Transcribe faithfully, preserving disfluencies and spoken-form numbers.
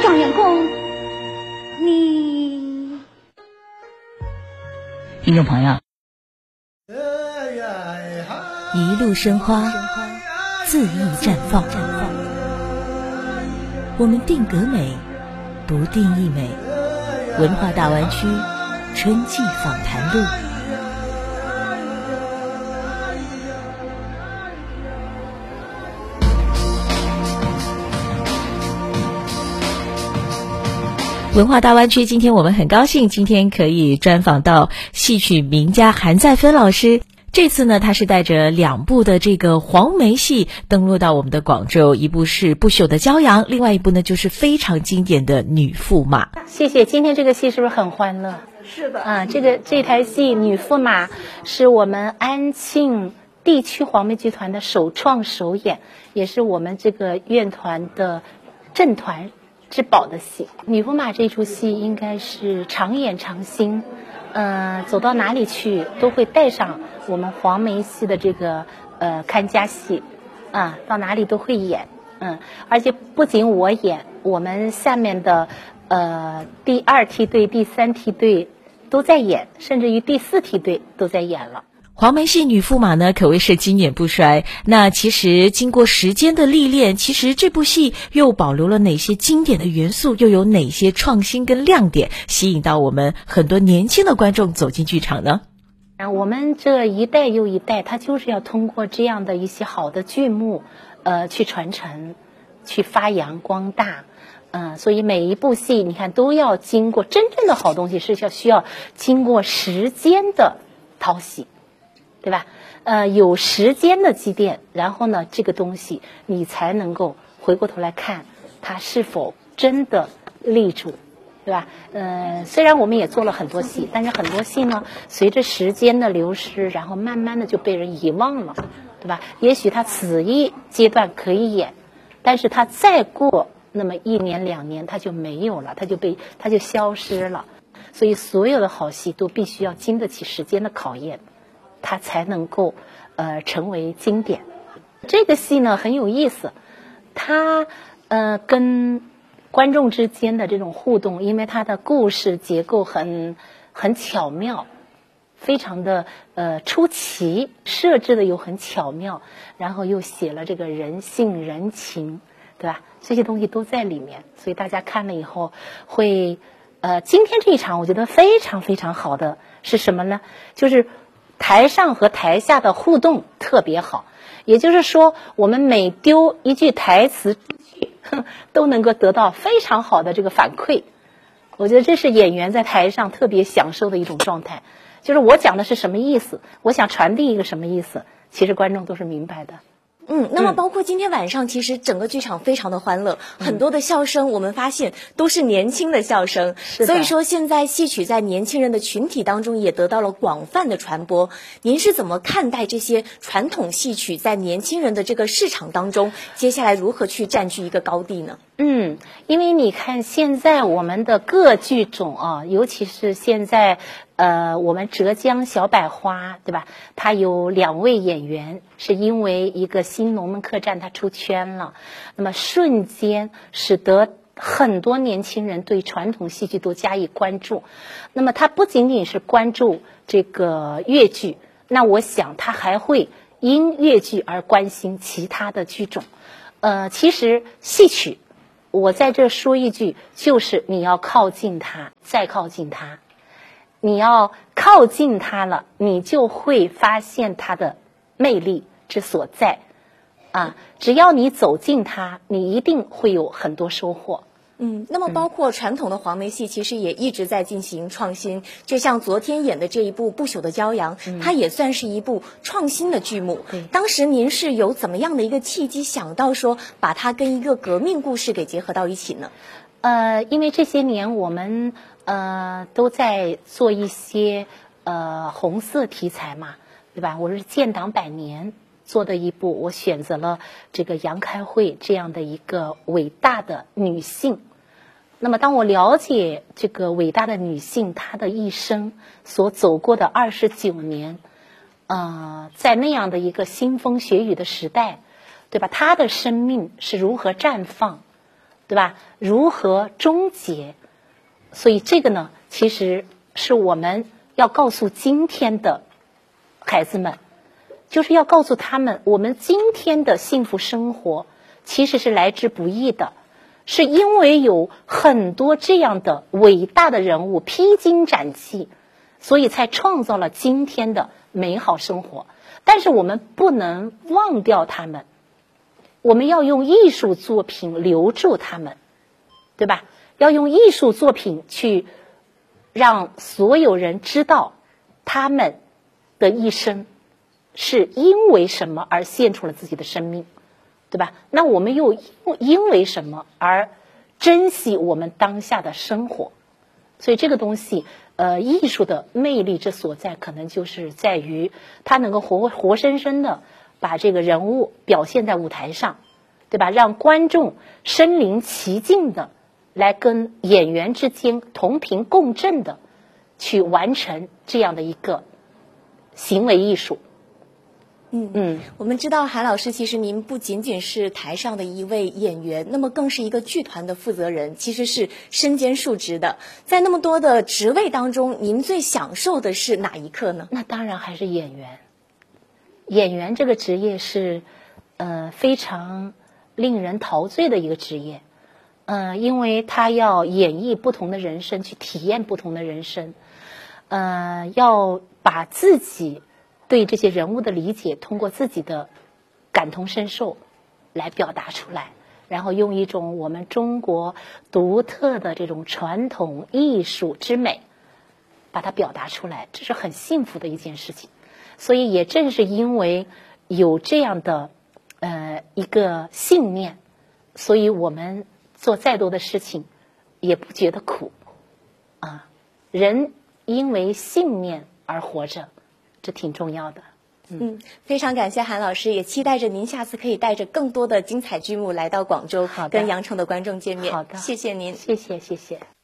状元公，你听众朋友，一路生花，恣意绽放。我们定格美，不定义美。文化大湾区春季访谈录。文化大湾区，今天我们很高兴，今天可以专访到戏曲名家韩再芬老师。这次呢，他是带着两部的这个黄梅戏登陆到我们的广州，一部是《不朽的骄阳》，另外一部呢就是非常经典的《女驸马》。 谢谢，今天这个戏是不是很欢乐？ 是的啊，这个这台戏《女驸马》是我们安庆地区黄梅剧团的首创首演，也是我们这个院团的镇团之宝的戏。女驸马这出戏应该是常演常新，呃，走到哪里去都会带上我们黄梅戏的这个呃看家戏，啊，到哪里都会演，嗯，而且不仅我演，我们下面的呃第二梯队、第三梯队都在演，甚至于第四梯队都在演了。 黄梅戏女驸马呢，可谓是经典不衰。那其实经过时间的历练，其实这部戏又保留了哪些经典的元素，又有哪些创新跟亮点，吸引到我们很多年轻的观众走进剧场呢？ 啊，我们这一代又一代，他就是要通过这样的一些好的剧目，呃，去传承，去发扬光大。嗯、呃，所以每一部戏，你看都要经过真正的好东西，是要需要经过时间的淘洗。对吧？呃，有时间的积淀，然后呢，这个东西你才能够回过头来看它是否真的立住，对吧？呃，虽然我们也做了很多戏，但是很多戏呢，随着时间的流失，然后慢慢的就被人遗忘了，对吧？也许它此一阶段可以演，但是它再过那么一年两年，它就没有了，它就被它就消失了。所以所有的好戏都必须要经得起时间的考验。它才能够呃成为经典。这个戏呢很有意思，它呃跟观众之间的这种互动，因为它的故事结构很很巧妙，非常的呃出奇，设置的又很巧妙，然后又写了这个人性人情，对吧？这些东西都在里面，所以大家看了以后会呃今天这一场我觉得非常非常好的是什么呢？就是台上和台下的互动特别好，也就是说我们每丢一句台词都能够得到非常好的这个反馈。我觉得这是演员在台上特别享受的一种状态，就是我讲的是什么意思，我想传递一个什么意思，其实观众都是明白的。 嗯，那么包括今天晚上，其实整个剧场非常的欢乐，嗯、很多的笑声，我们发现都是年轻的笑声。所以说，现在戏曲在年轻人的群体当中也得到了广泛的传播。您是怎么看待这些传统戏曲在年轻人的这个市场当中，接下来如何去占据一个高地呢？ 嗯，因为你看现在我们的各剧种啊，尤其是现在呃我们浙江小百花，对吧？它有两位演员是因为一个新龙门客栈它出圈了，那么瞬间使得很多年轻人对传统戏剧都加以关注。那么它不仅仅是关注这个粤剧，那我想它还会因粤剧而关心其他的剧种。呃，其实戏曲我在这说一句，就是你要靠近它，再靠近它，你要靠近它了，你就会发现它的魅力之所在啊！只要你走近它，你一定会有很多收获。 嗯，那么包括传统的黄梅戏，其实也一直在进行创新。嗯、就像昨天演的这一部《不朽的骄阳》，嗯、它也算是一部创新的剧目。当时您是有怎么样的一个契机，想到说把它跟一个革命故事给结合到一起呢？ 呃，因为这些年我们呃都在做一些呃红色题材嘛，对吧？我是建党百年做的一部，我选择了这个杨开慧这样的一个伟大的女性。那么当我了解这个伟大的女性她的一生所走过的二十九年，呃，在那样的一个腥风血雨的时代，对吧？她的生命是如何绽放， 对吧？如何终结？所以这个呢，其实是我们要告诉今天的孩子们，就是要告诉他们，我们今天的幸福生活其实是来之不易的，是因为有很多这样的伟大的人物披荆斩棘，所以才创造了今天的美好生活。但是我们不能忘掉他们，我们要用艺术作品留住他们，对吧？要用艺术作品去让所有人知道他们的一生是因为什么而献出了自己的生命，对吧？那我们又因为什么而珍惜我们当下的生活？所以这个东西，呃，艺术的魅力之所在，可能就是在于它能够活活生生的把这个人物表现在舞台上，对吧？让观众身临其境的来跟演员之间同频共振的去完成这样的一个行为艺术。 嗯嗯，我们知道韩老师，其实您不仅仅是台上的一位演员，那么更是一个剧团的负责人，其实是身兼数职的。在那么多的职位当中，您最享受的是哪一刻呢？ 那当然还是演员。演员这个职业是，呃，非常令人陶醉的一个职业。嗯、呃，因为他要演绎不同的人生，去体验不同的人生，呃，要把自己对这些人物的理解，通过自己的感同身受来表达出来，然后用一种我们中国独特的这种传统艺术之美把它表达出来，这是很幸福的一件事情。所以也正是因为有这样的呃一个信念，所以我们做再多的事情也不觉得苦啊。人因为信念而活着，这挺重要的。 嗯, 嗯，非常感谢韩老师，也期待着您下次可以带着更多的精彩剧目来到广州，跟羊城的观众见面。 好的， 谢谢您， 谢谢，谢谢。